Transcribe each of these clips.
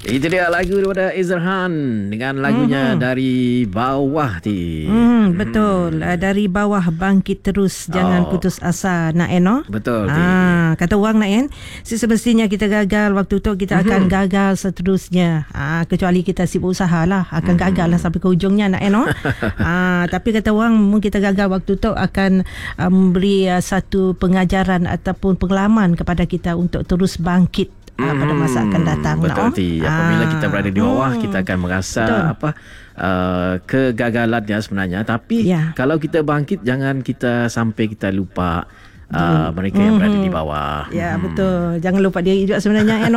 Itu dia lagu daripada Ezrahan dengan lagunya Dari Bawah ti. Betul. Dari bawah bangkit terus, jangan putus asa nak Betul ti. Kata orang nak semestinya kita gagal waktu tu, kita akan gagal seterusnya. Kecuali kita sibuk usaha lah, akan gagal lah sampai ke ujungnya nak tapi kata orang mungkin kita gagal waktu tu akan memberi satu pengajaran ataupun pengalaman kepada kita untuk terus bangkit pada masa akan datang. Betul. Apabila kita berada di bawah, kita akan merasa kegagalannya sebenarnya. Tapi kalau kita bangkit, jangan kita sampai kita lupa mereka yang berada di bawah. Ya, betul. Jangan lupa diri juga sebenarnya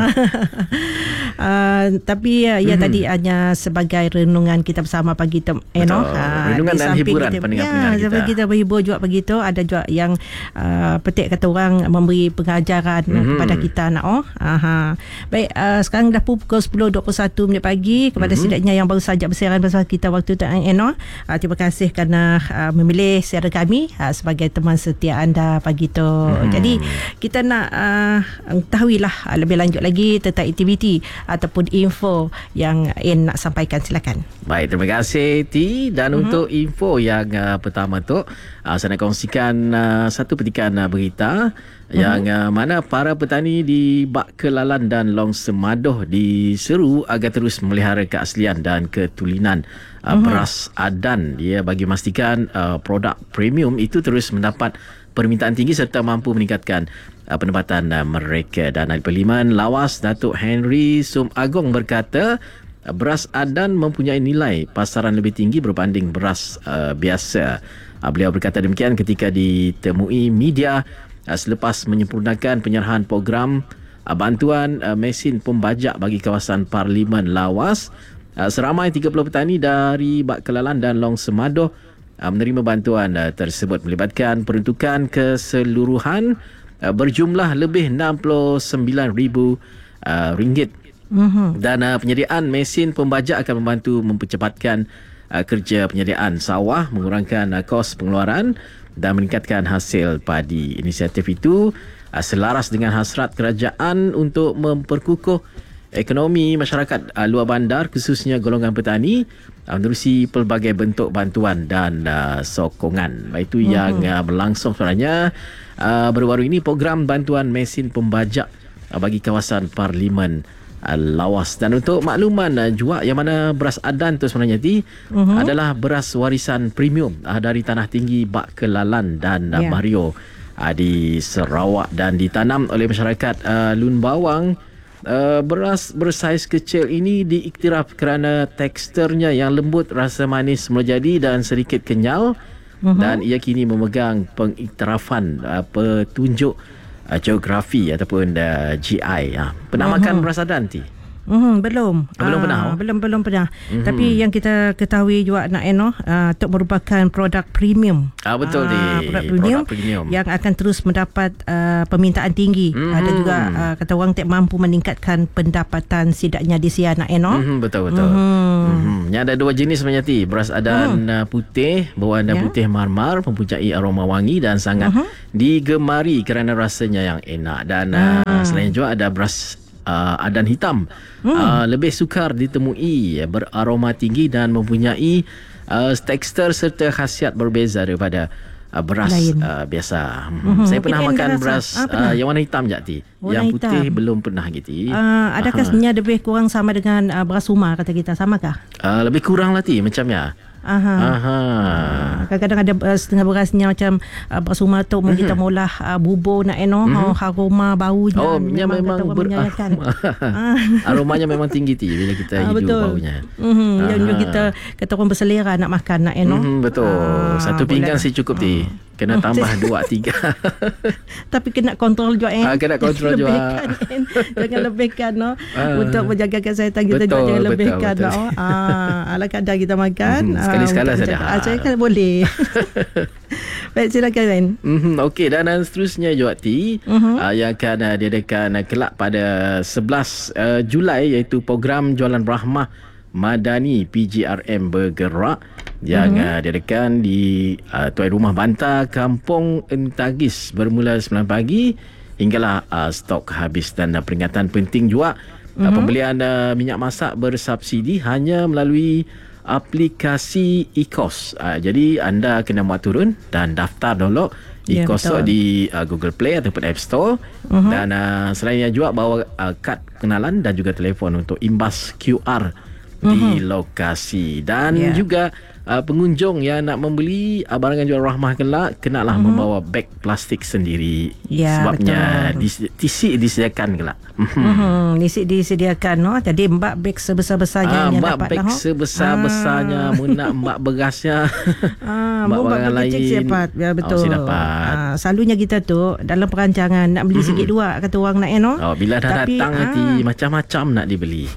tapi tadi hanya sebagai renungan kita bersama pagi tu renungan dan hiburan pendengar-pendengar kita. Sampai kita berhibur juga pagi tu. Ada juga yang petik kata orang memberi pengajaran kepada kita Baik, sekarang dah pukul 10.21 pagi. Kepada setidaknya yang baru saja bersiaran bersama kita waktu tu terima kasih kerana memilih siaran kami sebagai teman setia anda pagi tu. Jadi kita nak tahuilah lebih lanjut lagi tentang aktiviti ataupun info yang nak sampaikan. Silakan. Baik, terima kasih T. Dan untuk info yang pertama tu, saya nak kongsikan satu petikan berita yang mana para petani di Bak Kelalan dan Long Semadoh diseru agar terus memelihara keaslian dan ketulinan beras adan bagi memastikan produk premium itu terus mendapat permintaan tinggi serta mampu meningkatkan pendapatan mereka. Dan Ahli Parlimen Lawas Datuk Henry Sum Agong berkata beras adan mempunyai nilai pasaran lebih tinggi berbanding beras biasa. Beliau berkata demikian ketika ditemui media selepas menyempurnakan penyerahan program bantuan mesin pembajak bagi kawasan Parlimen Lawas. Seramai 30 petani dari Bak Kelalan dan Long Semadoh menerima bantuan tersebut, melibatkan peruntukan keseluruhan berjumlah lebih RM69,000 dan penyediaan mesin pembajak akan membantu mempercepatkan kerja penyediaan sawah, mengurangkan kos pengeluaran dan meningkatkan hasil padi. Inisiatif itu selaras dengan hasrat kerajaan untuk memperkukuh ekonomi masyarakat luar bandar, khususnya golongan petani, menerusi pelbagai bentuk bantuan dan sokongan. Itu yang berlangsung sebenarnya baru-baru ini, program bantuan mesin pembajak bagi kawasan Parlimen Lawas. Dan untuk makluman juga, yang mana beras adan tu sebenarnya adalah beras warisan premium dari Tanah Tinggi Bak Kelalan dan Bario di Sarawak dan ditanam oleh masyarakat Lun Bawang. Beras bersaiz kecil ini diiktiraf kerana teksturnya yang lembut, rasa manis melejadi dan sedikit kenyal. Dan ia kini memegang pengiktirafan petunjuk geografi ataupun GI. Pernah makan beras adan ti? Belum. Belum pernah. Belum pernah. Tapi yang kita ketahui juga untuk merupakan produk premium. Betul produk premium yang akan terus mendapat permintaan tinggi. Ada juga kata orang mampu meningkatkan pendapatan setidaknya di siang betul. Yang ada dua jenis sebenarnya beras adan putih berwarna putih marmar, mempunyai aroma wangi dan sangat digemari kerana rasanya yang enak. Dan selain juga ada beras adan hitam, lebih sukar ditemui, beraroma tinggi dan mempunyai tekstur serta khasiat berbeza daripada beras biasa. Saya pernah makan beras yang warna hitam Jati. Yang putih belum pernah gitu. Adakah sebenarnya lebih kurang sama dengan beras rumah kata kita, samakah? Lebih kurang lah macamnya. Kadang-kadang ada setengah berasnya macam beras rumah tu kita mula bubur aroma baunya memang beraroma. Aromanya memang tinggi bila kita hidup baunya. Yang kita kata orang berselera nak makan betul. Satu pinggan sih cukup kena tambah 2-3. Tapi kena kontrol juga kena kontrol juga. Jangan lebihkan untuk menjaga kesihatan kita juga, jangan lebihkan. Ala kadar kita makan sekali-sekala saja. Saya kan boleh. Baik, silakan. Okey, dan seterusnya juga yang akan diadakan kelak pada 11 Julai, iaitu program Jualan Rahmah Madani PGRM Bergerak yang diadakan di Tuan Rumah Banta, Kampung Entagis, bermula 9 pagi hinggalah stok habis. Dan peringatan penting juga pembelian minyak masak bersubsidi hanya melalui aplikasi e-kos. Jadi anda kena muat turun dan daftar download e-kos di Google Play ataupun App Store. Dan selainnya juga bawa kad pengenalan dan juga telefon untuk imbas QR di lokasi. Dan juga pengunjung yang nak membeli barangan jual rahmah kelak kenalah membawa beg plastik sendiri. Sebabnya disediakan kelak. Disediakan Jadi mbak beg sebesar-besarnya mbak beg sebesar-besarnya nak mbak berasnya mbak barang lain dapat. Ya, betul. Dapat. Selalunya kita tu dalam perancangan nak beli sikit dua kata orang nak bila dah datang nanti macam-macam nak dibeli.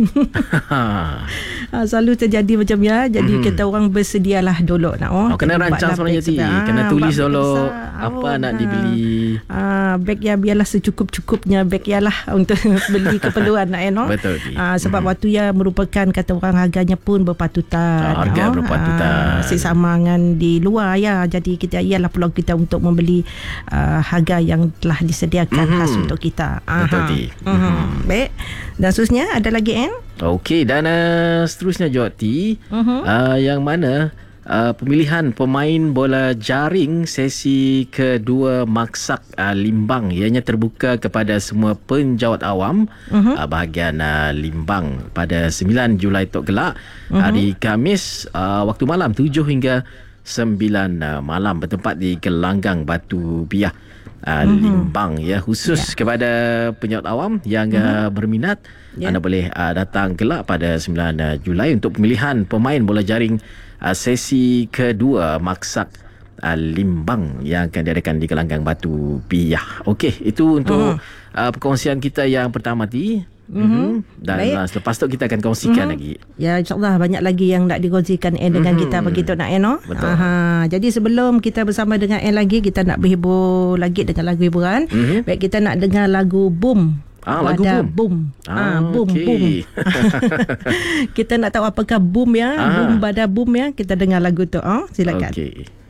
Selalu terjadi macam jadi kita orang bersedialah dulu kena rancang sebenarnya kena tulis dulu apa nak dibeli. Beg yang biarlah secukup-cukupnya, beg ialah untuk beli keperluan betul. Sebab waktu yang merupakan kata orang harganya pun berpatutan. Harga berpatutan. Sesama dengan di luar jadi kita ialah peluang kita untuk membeli harga yang telah disediakan khas untuk kita. Betul. Baik. Dan seterusnya ada lagi Okey, dan seterusnya Joti, yang mana pemilihan pemain bola jaring sesi kedua Maksak Limbang ianya terbuka kepada semua penjawat awam bahagian Limbang pada 9 Julai tok gelak hari Khamis waktu malam 7 hingga 9 malam bertempat di Gelanggang Batu Biah Limbang khusus kepada penjawat awam yang berminat. Anda boleh datang kelak pada 9 Julai untuk pemilihan pemain bola jaring sesi kedua Maksak Limbang yang akan diadakan di Gelanggang Batu Biah. Okey, itu untuk perkongsian kita yang pertama tadi. Dan selepas tu kita akan kongsikan lagi. Ya, insyaAllah banyak lagi yang nak dikongsikan dengan kita begitu nak Betul. Jadi sebelum kita bersama dengan lagi, kita nak berhibur lagi dengan lagu hiburan. Baik, kita nak dengar lagu Boom. Lagu Boom. Boom. Okay. Boom. Kita nak tahu apakah boom Boom pada boom Kita dengar lagu tu. Silakan. Okey.